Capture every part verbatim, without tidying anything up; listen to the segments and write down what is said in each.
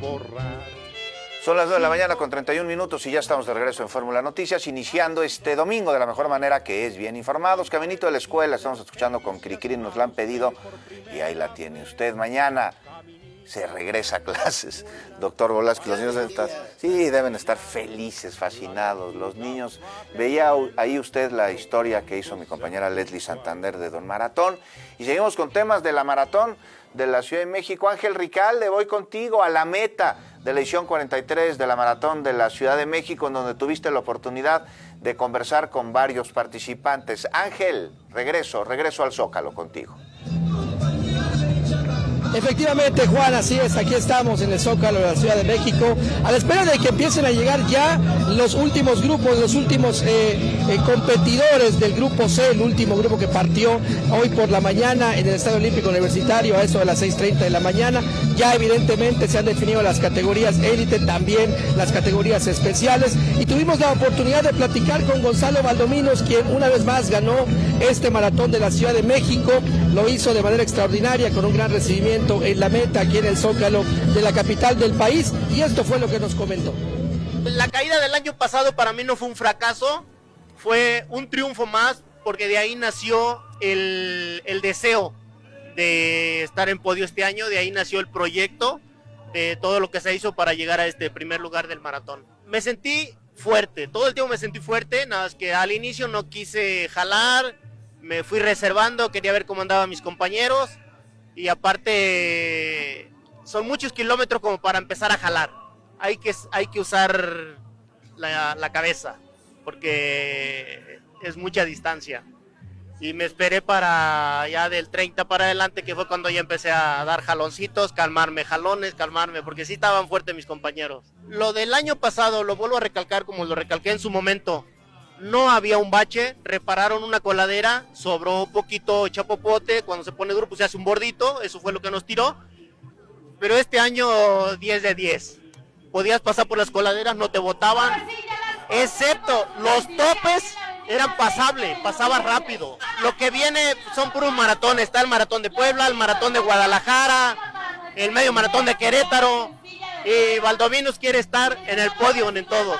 borrar. Son las dos de la mañana con treinta y un minutos y ya estamos de regreso en Fórmula Noticias, iniciando este domingo de la mejor manera, que es bien informados. Caminito de la escuela, estamos escuchando con Cricri, nos la han pedido y ahí la tiene usted. Mañana se regresa a clases, doctor Volásquez. Los niños deben estar, sí, deben estar felices, fascinados. Los niños, veía ahí usted la historia que hizo mi compañera Leslie Santander de Don Maratón. Y seguimos con temas de la Maratón de la Ciudad de México. Ángel Ricalde, voy contigo a la meta de la edición cuarenta y tres de la Maratón de la Ciudad de México, en donde tuviste la oportunidad de conversar con varios participantes. Ángel, regreso, regreso al Zócalo contigo. Efectivamente, Juan, así es, aquí estamos en el Zócalo de la Ciudad de México, a la espera de que empiecen a llegar ya los últimos grupos, los últimos eh, eh, competidores del Grupo C, el último grupo que partió hoy por la mañana en el Estadio Olímpico Universitario, a eso de las seis treinta de la mañana. Ya evidentemente se han definido las categorías élite, también las categorías especiales, y tuvimos la oportunidad de platicar con Gonzalo Valdominos, quien una vez más ganó este Maratón de la Ciudad de México. Lo hizo de manera extraordinaria, con un gran recibimiento en la meta aquí en el Zócalo de la capital del país, y esto fue lo que nos comentó. La caída del año pasado para mí no fue un fracaso, fue un triunfo más, porque de ahí nació el, el deseo de estar en podio este año, de ahí nació el proyecto, de todo lo que se hizo para llegar a este primer lugar del maratón. Me sentí fuerte, todo el tiempo me sentí fuerte, nada más que al inicio no quise jalar, me fui reservando, quería ver cómo andaban mis compañeros, y aparte son muchos kilómetros como para empezar a jalar. Hay que, hay que usar la, la cabeza, porque es mucha distancia. Y me esperé para ya del treinta para adelante, que fue cuando ya empecé a dar jaloncitos, calmarme, jalones, calmarme, porque sí estaban fuertes mis compañeros. Lo del año pasado, lo vuelvo a recalcar como lo recalqué en su momento, no había un bache, repararon una coladera, sobró un poquito chapopote, cuando se pone duro pues se hace un bordito, eso fue lo que nos tiró. Pero este año diez de diez, podías pasar por las coladeras, no te botaban, excepto los topes eran pasables, pasaba rápido. Lo que viene son puros maratones, está el maratón de Puebla, el maratón de Guadalajara, el medio maratón de Querétaro, y Valdominos quiere estar en el podio en todos.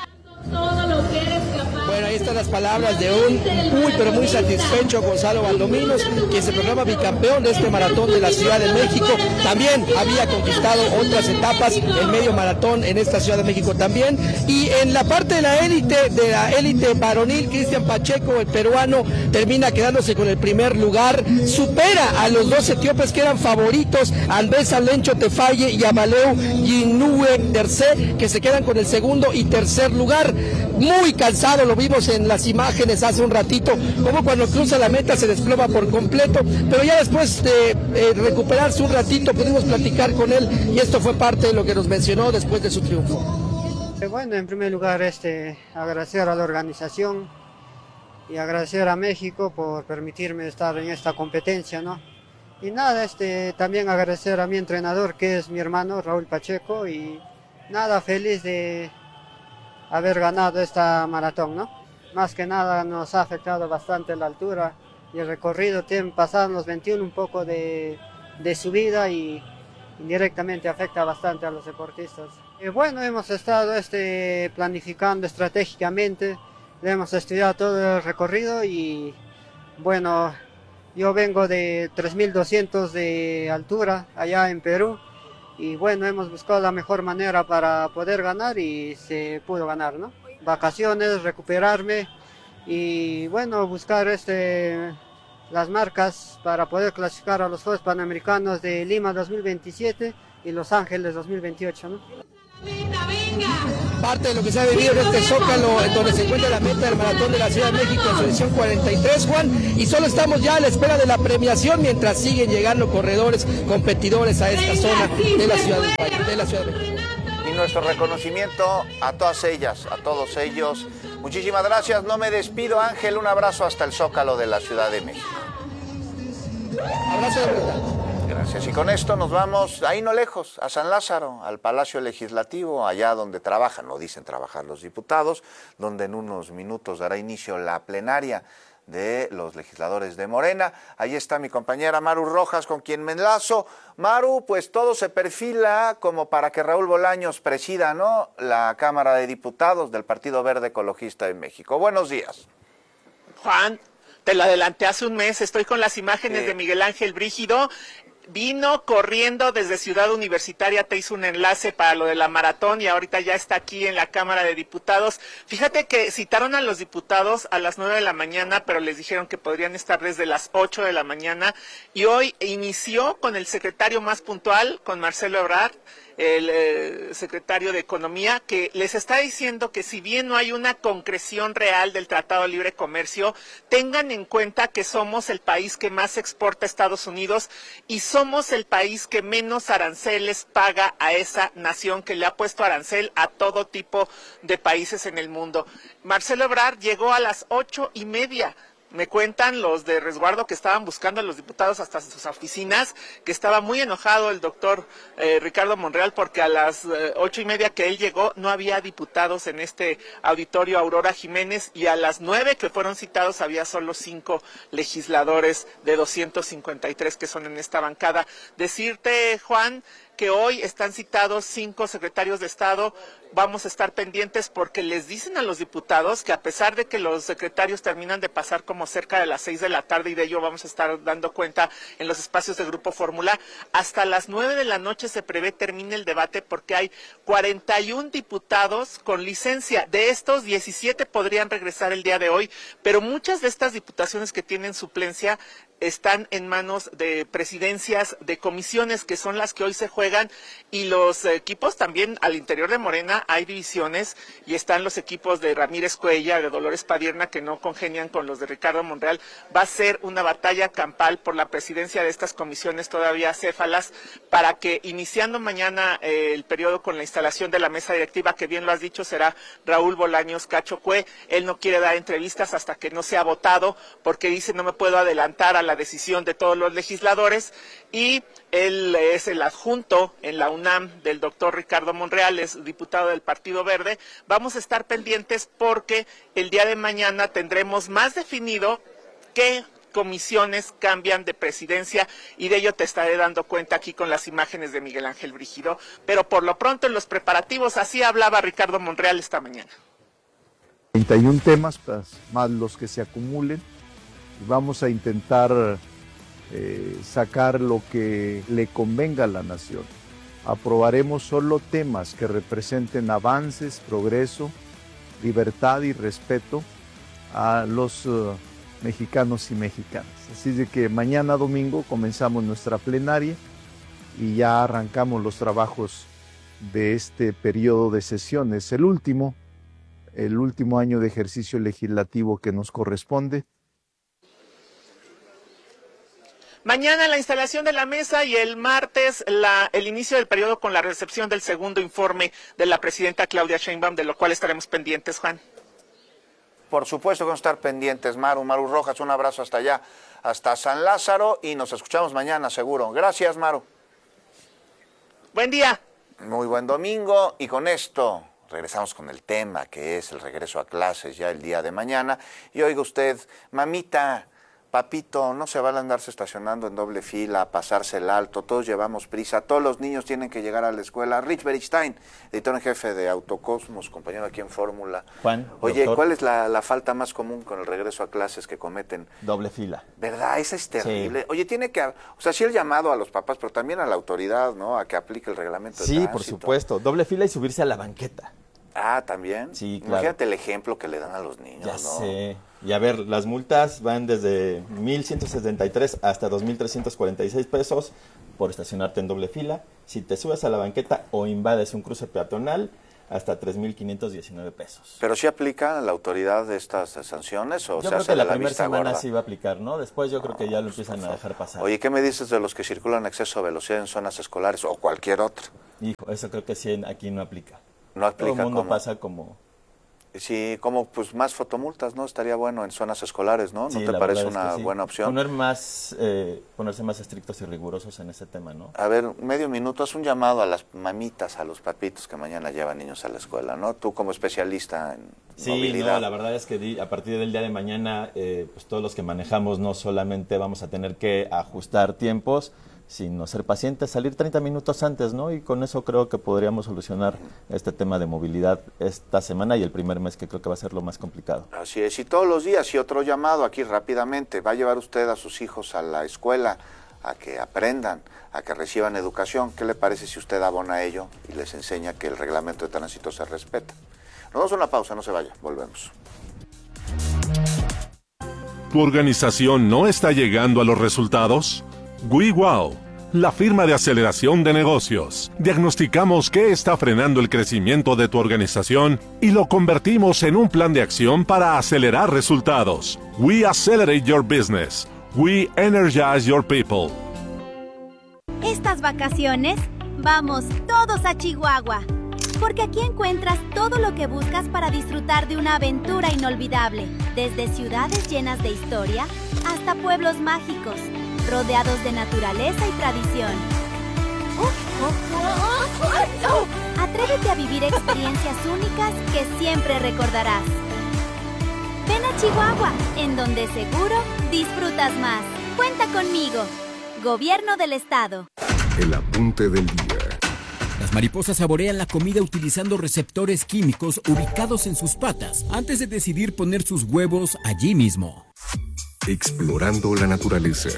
Bueno, ahí están las palabras de un muy pero muy satisfecho Gonzalo Valdominos, quien se proclama bicampeón de este maratón de la Ciudad de México. También había conquistado otras etapas, el medio maratón en esta Ciudad de México también. Y en la parte de la élite, de la élite varonil, Cristian Pacheco, el peruano, termina quedándose con el primer lugar, supera a los dos etíopes que eran favoritos, Andrés Alencho Tefaye y Amaleu Yinue Tercé, que se quedan con el segundo y tercer lugar. Muy cansado, lo vimos en las imágenes hace un ratito, como cuando cruza la meta se desploma por completo, pero ya después de eh, recuperarse un ratito pudimos platicar con él, y esto fue parte de lo que nos mencionó después de su triunfo. Bueno, en primer lugar, este, agradecer a la organización y agradecer a México por permitirme estar en esta competencia, ¿no? Y nada, este, también agradecer a mi entrenador, que es mi hermano Raúl Pacheco, y nada, feliz de haber ganado esta maratón, ¿no? Más que nada nos ha afectado bastante la altura y el recorrido, tienen pasados los veintiuno un poco de, de subida, y indirectamente afecta bastante a los deportistas. Y bueno, hemos estado este, planificando estratégicamente, hemos estudiado todo el recorrido, y bueno, yo vengo de tres mil doscientos de altura allá en Perú, y bueno, hemos buscado la mejor manera para poder ganar, y se pudo ganar, ¿no? Vacaciones, recuperarme, y bueno, buscar este, las marcas para poder clasificar a los Juegos Panamericanos de Lima dos mil veintisiete y Los Ángeles dos mil veintiocho, ¿no? Venga, venga. Parte de lo que se ha vivido en este Zócalo, en donde se encuentra la meta del Maratón de la Ciudad de México en su edición cuarenta y tres, Juan, y solo estamos ya a la espera de la premiación, mientras siguen llegando corredores, competidores a esta zona de la Ciudad del país, de la Ciudad de México. Y nuestro reconocimiento a todas ellas, a todos ellos. Muchísimas gracias, no me despido, Ángel, un abrazo hasta el Zócalo de la Ciudad de México. Abrazo de verdad. Gracias. Y con esto nos vamos, ahí no lejos, a San Lázaro, al Palacio Legislativo, allá donde trabajan, no dicen trabajar los diputados, donde en unos minutos dará inicio la plenaria de los legisladores de Morena. Ahí está mi compañera Maru Rojas, con quien me enlazo. Maru, pues todo se perfila como para que Raúl Bolaños presida, ¿no?, la Cámara de Diputados del Partido Verde Ecologista de México. Buenos días. Juan, te lo adelanté hace un mes, estoy con las imágenes sí. de Miguel Ángel Brígido. Vino corriendo desde Ciudad Universitaria, te hizo un enlace para lo de la maratón y ahorita ya está aquí en la Cámara de Diputados. Fíjate que citaron a los diputados a las nueve de la mañana, pero les dijeron que podrían estar desde las ocho de la mañana. Y hoy inició con el secretario más puntual, con Marcelo Ebrard, el eh, secretario de Economía, que les está diciendo que si bien no hay una concreción real del Tratado de Libre Comercio, tengan en cuenta que somos el país que más exporta a Estados Unidos y somos el país que menos aranceles paga a esa nación que le ha puesto arancel a todo tipo de países en el mundo. Marcelo Ebrard llegó a las ocho y media. Me cuentan los de resguardo que estaban buscando a los diputados hasta sus oficinas, que estaba muy enojado el doctor eh, Ricardo Monreal porque a las eh, ocho y media que él llegó no había diputados en este auditorio Aurora Jiménez y a las nueve que fueron citados había solo cinco legisladores de doscientos cincuenta y tres que son en esta bancada. Decirte, Juan, que hoy están citados cinco secretarios de Estado. Vamos a estar pendientes porque les dicen a los diputados que a pesar de que los secretarios terminan de pasar como cerca de las seis de la tarde, y de ello vamos a estar dando cuenta en los espacios de Grupo Fórmula, hasta las nueve de la noche se prevé termine el debate porque hay cuarenta y un diputados con licencia. De estos, diecisiete podrían regresar el día de hoy, pero muchas de estas diputaciones que tienen suplencia están en manos de presidencias de comisiones, que son las que hoy se juegan, y los equipos también al interior de Morena hay divisiones, y están los equipos de Ramírez Cuellar, de Dolores Padierna, que no congenian con los de Ricardo Monreal. Va a ser una batalla campal por la presidencia de estas comisiones todavía céfalas, para que iniciando mañana eh, el periodo con la instalación de la mesa directiva, que bien lo has dicho, será Raúl Bolaños Cacho Cue. Él no quiere dar entrevistas hasta que no sea votado, porque dice no me puedo adelantar a la decisión de todos los legisladores, y él es el adjunto en la UNAM del doctor Ricardo Monreal, es diputado del Partido Verde. Vamos a estar pendientes porque el día de mañana tendremos más definido qué comisiones cambian de presidencia, y de ello te estaré dando cuenta aquí con las imágenes de Miguel Ángel Brígido. Pero por lo pronto en los preparativos, así hablaba Ricardo Monreal esta mañana. treinta y un temas más los que se acumulen. Vamos a intentar eh, sacar lo que le convenga a la nación. Aprobaremos solo temas que representen avances, progreso, libertad y respeto a los uh, mexicanos y mexicanas. Así de que mañana domingo comenzamos nuestra plenaria y ya arrancamos los trabajos de este periodo de sesiones, el último, el último año de ejercicio legislativo que nos corresponde. Mañana la instalación de la mesa y el martes la, el inicio del periodo con la recepción del segundo informe de la presidenta Claudia Sheinbaum, de lo cual estaremos pendientes, Juan. Por supuesto que vamos a estar pendientes, Maru. Maru Rojas, un abrazo hasta allá, hasta San Lázaro, y nos escuchamos mañana seguro. Gracias, Maru. Buen día. Muy buen domingo, y con esto regresamos con el tema que es el regreso a clases ya el día de mañana. Y oiga usted, mamita, papito, no se van a andarse estacionando en doble fila, a pasarse el alto, todos llevamos prisa, todos los niños tienen que llegar a la escuela. Rich Berichstein, editor en jefe de Autocosmos, compañero aquí en Fórmula. Juan, Oye, doctor, ¿cuál es la, la falta más común con el regreso a clases que cometen? doble fila. ¿Verdad? Esa es terrible. Sí. Oye, tiene que, o sea, sí el llamado a los papás, pero también a la autoridad, ¿no? A que aplique el reglamento de Sí, tránsito. por supuesto. Doble fila y subirse a la banqueta. Ah, ¿también? Sí, claro. Imagínate el ejemplo que le dan a los niños, Ya ¿no? sé. Y a ver, las multas van desde mil ciento setenta y tres hasta dos mil trescientos cuarenta y seis pesos por estacionarte en doble fila. Si te subes a la banqueta o invades un cruce peatonal, hasta tres mil quinientos diecinueve pesos. ¿Pero sí aplica la autoridad de estas sanciones o Yo se creo hace que la de la primera vista semana gorda? sí va a aplicar, ¿no? Después yo creo que ya lo empiezan a dejar pasar. Oye, ¿qué me dices de los que circulan a exceso de velocidad en zonas escolares o cualquier otra? Hijo, eso creo que sí aquí no aplica. No aplica. Todo el mundo ¿cómo? pasa como... Sí, como pues más fotomultas, ¿no? Estaría bueno en zonas escolares, ¿no? ¿No Sí, te la parece verdad es una que sí. buena opción? Poner más, eh, ponerse más estrictos y rigurosos en ese tema, ¿no? A ver, medio minuto, haz un llamado a las mamitas, a los papitos que mañana llevan niños a la escuela, ¿no? Tú como especialista en Sí, movilidad. no, la verdad es que di- a partir del día de mañana, eh, pues todos los que manejamos no solamente vamos a tener que ajustar tiempos, sino ser pacientes, salir treinta minutos antes, ¿no? Y con eso creo que podríamos solucionar este tema de movilidad esta semana y el primer mes, que creo que va a ser lo más complicado. Así es, y todos los días, y otro llamado aquí rápidamente, va a llevar usted a sus hijos a la escuela, a que aprendan, a que reciban educación. ¿Qué le parece si usted abona a ello y les enseña que el reglamento de tránsito se respeta? Nos damos una pausa, no se vaya, volvemos. ¿Tu organización no está llegando a los resultados? WeWow, la firma de aceleración de negocios. Diagnosticamos qué está frenando el crecimiento de tu organización y lo convertimos en un plan de acción para acelerar resultados. We accelerate your business. We energize your people. Estas vacaciones, vamos todos a Chihuahua, porque aquí encuentras todo lo que buscas para disfrutar de una aventura inolvidable, desde ciudades llenas de historia hasta pueblos mágicos, rodeados de naturaleza y tradición. Atrévete a vivir experiencias únicas que siempre recordarás. Ven a Chihuahua, en donde seguro disfrutas más. Cuenta conmigo. Gobierno del Estado. El apunte del día. Las mariposas saborean la comida utilizando receptores químicos ubicados en sus patas antes de decidir poner sus huevos allí mismo. Explorando la naturaleza.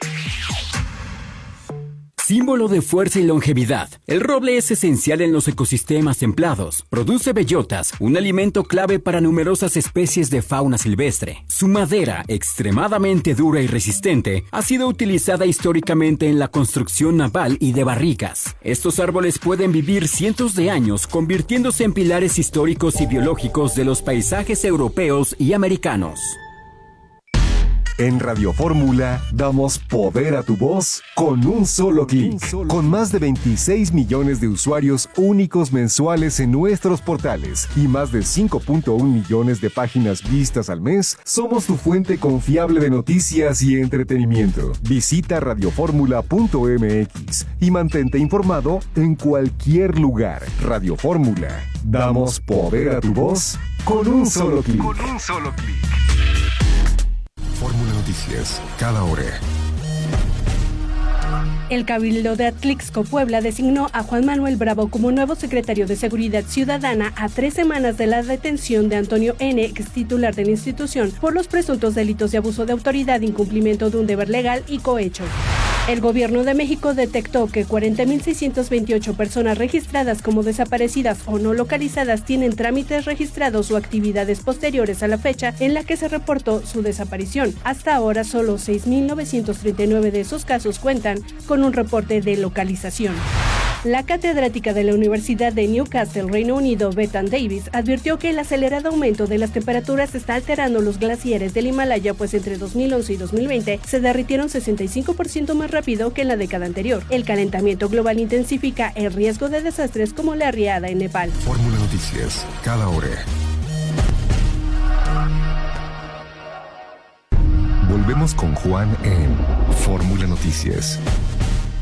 Símbolo de fuerza y longevidad, el roble es esencial en los ecosistemas templados. Produce bellotas, un alimento clave para numerosas especies de fauna silvestre. Su madera, extremadamente dura y resistente, ha sido utilizada históricamente en la construcción naval y de barricas. Estos árboles pueden vivir cientos de años, convirtiéndose en pilares históricos y biológicos de los paisajes europeos y americanos. En Radio Fórmula damos poder a tu voz con un solo clic. Con más de veintiséis millones de usuarios únicos mensuales en nuestros portales y más de cinco punto uno millones de páginas vistas al mes, somos tu fuente confiable de noticias y entretenimiento. Visita radioformula punto m x y mantente informado en cualquier lugar. Radio Fórmula. Damos poder a tu voz con un solo clic. Con un solo clic. Fórmula Noticias, cada hora. El Cabildo de Atlixco, Puebla, designó a Juan Manuel Bravo como nuevo secretario de Seguridad Ciudadana a tres semanas de la detención de Antonio N., ex titular de la institución, por los presuntos delitos de abuso de autoridad, incumplimiento de un deber legal y cohecho. El Gobierno de México detectó que cuarenta mil seiscientas veintiocho personas registradas como desaparecidas o no localizadas tienen trámites registrados o actividades posteriores a la fecha en la que se reportó su desaparición. Hasta ahora, solo seis mil novecientos treinta y nueve de esos casos cuentan con un reporte de localización. La catedrática de la Universidad de Newcastle, Reino Unido, Bethan Davis, advirtió que el acelerado aumento de las temperaturas está alterando los glaciares del Himalaya, pues entre dos mil once y dos mil veinte se derritieron sesenta y cinco por ciento más rápido que en la década anterior. El calentamiento global intensifica el riesgo de desastres como la riada en Nepal. Fórmula Noticias, cada hora. Volvemos con Juan en Fórmula Noticias.